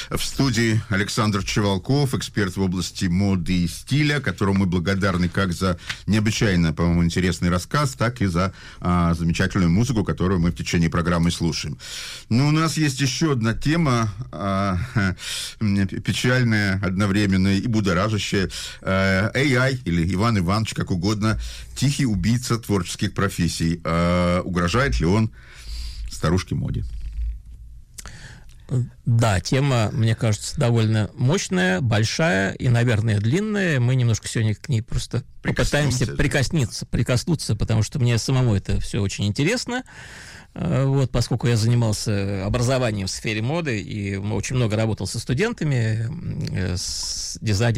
В студии Александр Чевалков, эксперт в области моды и стиля, которому мы благодарны как за необычайно, по-моему, интересный рассказ, так и за замечательную музыку, которую мы в течение программы слушаем. Но у нас есть еще одна тема, печальная одновременно и будоражащая. AI, или Иван Иванович, как угодно, тихий убийца творческих профессий. Угрожает ли он старушке моде? Да, тема, мне кажется, довольно мощная, большая и, наверное, длинная. Мы немножко сегодня к ней просто попытаемся прикоснуться, потому что мне самому это все очень интересно. Вот, поскольку я занимался образованием в сфере моды и очень много работал со студентами, с дизайнерами,